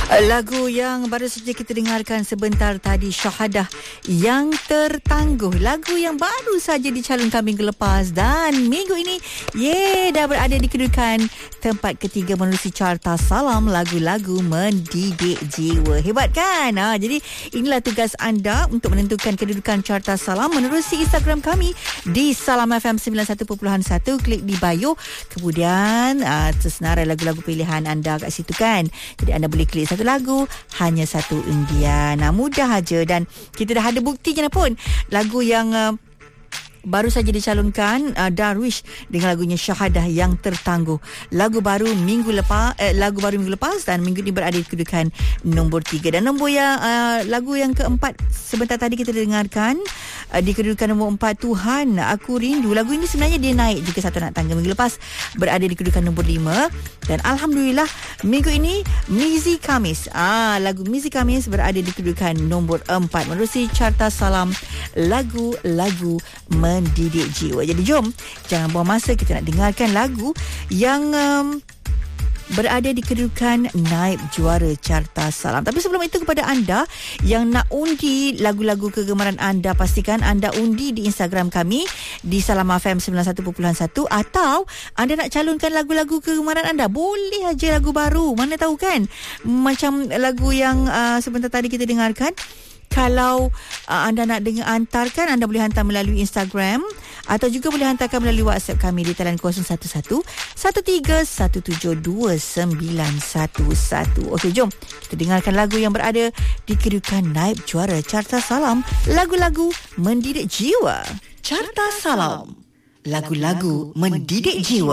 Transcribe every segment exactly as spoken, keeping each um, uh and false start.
Lagu yang baru saja kita dengarkan sebentar tadi, Syahadah Yang Tertangguh. Lagu yang baru saja dicalonkan minggu lepas dan minggu ini ye dah berada di kedudukan tempat ketiga menerusi carta Salam Lagu-Lagu Mendidik Jiwa. Hebat kan? Ha, jadi inilah tugas anda untuk menentukan kedudukan carta Salam menerusi Instagram kami di Salam F M sembilan puluh satu perpuluhan satu. Klik di bio, kemudian uh, tersenarai lagu-lagu pilihan anda kat situ kan. Jadi anda boleh klik satu lagu, hanya satu undian. Nah, mudah aja dan kita dah ada buktinya pun. Lagu yang uh, baru saja dicalonkan uh, Darwish dengan lagunya Syahadah Yang Tertangguh. Lagu baru minggu lepas eh, lagu baru minggu lepas dan minggu ini berada di kedudukan nombor tiga. Dan nombor yang uh, lagu yang keempat sebentar tadi kita dengarkan uh, di kedudukan nombor empat, Tuhan Aku Rindu. Lagu ini sebenarnya dia naik juga satu anak tangga minggu lepas, berada di kedudukan nombor lima. Dan alhamdulillah minggu ini Mizi Kamis. Ah, lagu Mizi Kamis berada di kedudukan nombor empat menerusi carta Salam Lagu-Lagu Mendidik Jiwa. Jadi jom, jangan buang masa, kita nak dengarkan lagu yang um, berada di kedudukan naib juara carta Salam. Tapi sebelum itu, kepada anda yang nak undi lagu-lagu kegemaran anda, pastikan anda undi di Instagram kami di Salam F M sembilan puluh satu perpuluhan satu. Atau anda nak calonkan lagu-lagu kegemaran anda, boleh aja lagu baru, mana tahu kan, macam lagu yang uh, sebentar tadi kita dengarkan. Kalau uh, anda nak dengar, hantarkan, anda boleh hantar melalui Instagram atau juga boleh hantarkan melalui WhatsApp kami di talian kosong satu satu satu tiga satu tujuh dua sembilan satu satu. Okey, jom kita dengarkan lagu yang berada di kedudukan naib juara carta Salam Lagu-Lagu Mendidik Jiwa. Carta Salam Lagu-Lagu Mendidik Jiwa.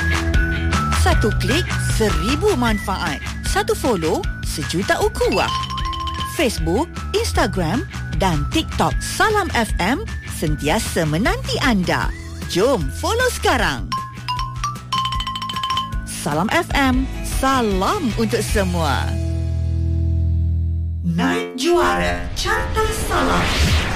Satu klik, seribu manfaat. Satu follow, sejuta ukhuwah. Facebook, Instagram dan TikTok Salam F M sentiasa menanti anda. Jom follow sekarang. Salam F M, salam untuk semua. Naib juara carta Salam.